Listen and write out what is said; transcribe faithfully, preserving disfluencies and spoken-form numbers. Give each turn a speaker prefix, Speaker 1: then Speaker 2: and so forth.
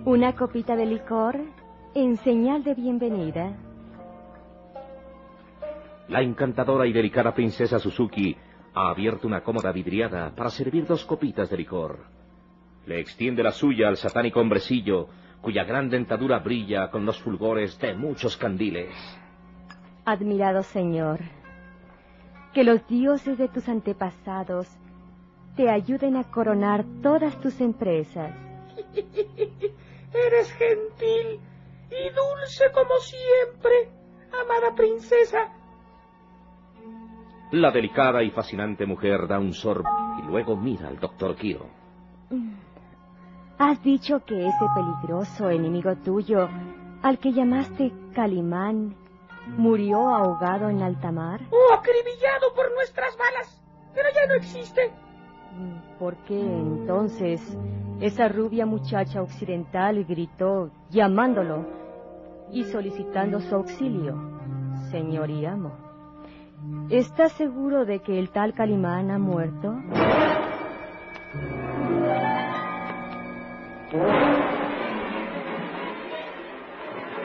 Speaker 1: Una copita de licor en señal de bienvenida.
Speaker 2: La encantadora y delicada princesa Suzuki ha abierto una cómoda vidriada para servir dos copitas de licor. Le extiende la suya al satánico hombrecillo, cuya gran dentadura brilla con los fulgores de muchos candiles.
Speaker 1: Admirado señor, que los dioses de tus antepasados te ayuden a coronar todas tus empresas.
Speaker 3: Eres gentil y dulce como siempre, amada princesa.
Speaker 2: La delicada y fascinante mujer da un sorbo y luego mira al doctor Kiro.
Speaker 1: Has dicho que ese peligroso enemigo tuyo, al que llamaste Calimán, murió ahogado en alta mar.
Speaker 3: ¡Oh, acribillado por nuestras balas! Pero ya no existe.
Speaker 1: ¿Por qué entonces esa rubia muchacha occidental gritó llamándolo y solicitando su auxilio, señor y amo? ¿Estás seguro de que el tal Calimán ha muerto?